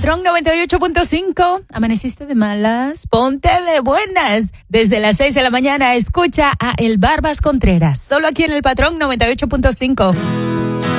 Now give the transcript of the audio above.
Patrón 98.5. ¿Amaneciste de malas? Ponte de buenas. Desde las 6 de la mañana escucha a El Barbas Contreras. Solo aquí en el Patrón 98.5.